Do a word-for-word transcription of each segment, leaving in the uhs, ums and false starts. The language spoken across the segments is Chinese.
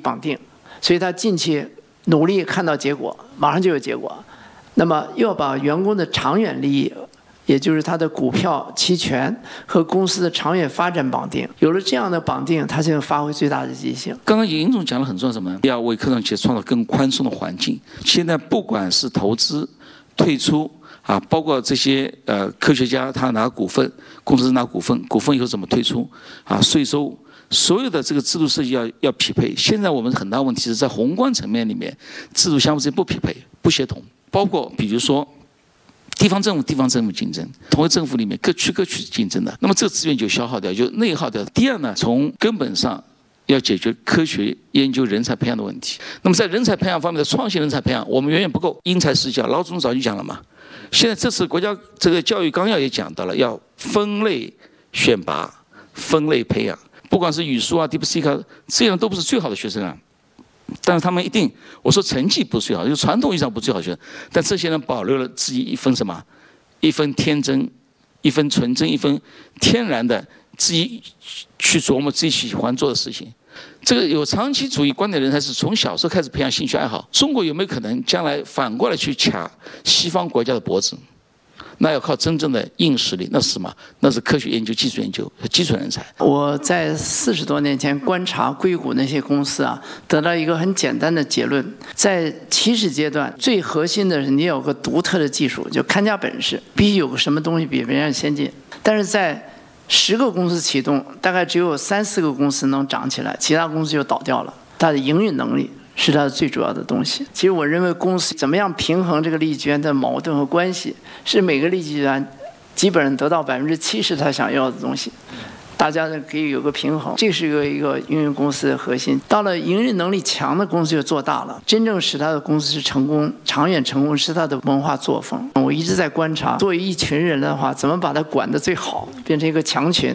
绑定，所以他近期努力看到结果，马上就有结果。那么要把员工的长远利益，也就是他的股票期权和公司的长远发展绑定，有了这样的绑定，他就能发挥最大的积极性。 刚刚尹总讲了很重要什么？要为科创企业创造更宽松的环境。现在不管是投资、退出啊，包括这些呃科学家他拿股份，公司拿股份，股份以后怎么退出啊，税收。所有的这个制度设计要要匹配。现在我们很大问题是在宏观层面里面，制度相互之间不匹配、不协同。包括比如说，地方政府地方政府竞争，同一政府里面各区各区竞争的，那么这个资源就消耗掉，就内耗掉。第二呢，从根本上要解决科学研究人才培养的问题。那么在人才培养方面的创新人才培养，我们远远不够，因材施教。老总早就讲了嘛，现在这次国家这个教育纲要也讲到了，要分类选拔、分类培养。不管是语数啊、DeepSeek 啊，这样都不是最好的学生啊，但是他们一定，我说成绩不是最好，就传统意义上不是最好的学生，但这些人保留了自己一份什么，一份天真，一份纯真，一份天然的自己去琢磨自己喜欢做的事情。这个有长期主义观点的人才是从小时候开始培养兴趣爱好。中国有没有可能将来反过来去卡西方国家的脖子？那要靠真正的硬实力，那是什么？那是科学研究、技术研究和基础人才。 我在四十多年前观察硅谷那些公司啊，得到一个很简单的结论：在起始阶段，最核心的是你有个独特的技术，就看家本事，必须有个什么东西比别人先进。但是在十个公司启动，大概只有三四个公司能涨起来，其他公司就倒掉了。它的营运能力是它的最主要的东西。其实我认为公司怎么样平衡这个利益集团的矛盾和关系，是每个利益集团基本上得到百分之七十他想要的东西，大家呢可以有个平衡，这是一个一个运营公司的核心。到了营运能力强的公司就做大了，真正使它的公司是成功、长远成功是它的文化作风。我一直在观察，作为一群人的话，怎么把它管得最好，变成一个强群。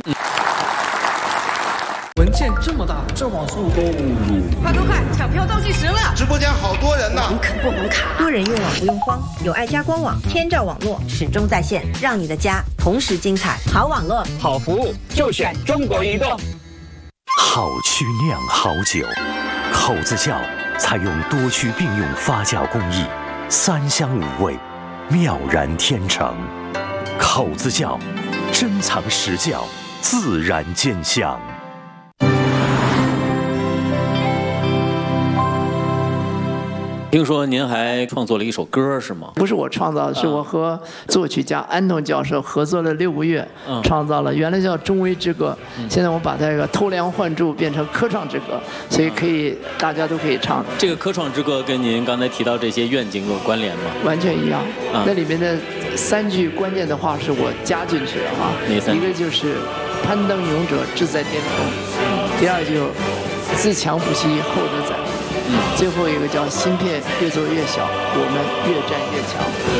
文件这么大，这网速都快快快，抢票倒计时了！ 直播间好多人呢， 网可不能卡。 多人用网不用慌，有爱家官网，天照网络始终在线，让你的家同时精彩。好网络， 好服务，就选中国移动。 好曲酿好酒，口子窖采用多区并用发酵工艺，三香五味，妙然天成。口子窖，珍藏实窖，自然见香。 听说您还创作了一首歌是吗？ 不是我创造的，是我和作曲家安东教授合作了六个月，创造了原来叫《中微之歌》，现在我把它这个偷梁换柱变成科创之歌，所以可以大家都可以唱。 这个科创之歌跟您刚才提到这些愿景有关联吗？ 完全一样，那里面的三句关键的话是我加进去的哈，一个就是攀登勇者志在巅峰，第二就自强不息厚德载。最后一个叫芯片越做越小，我们越战越强。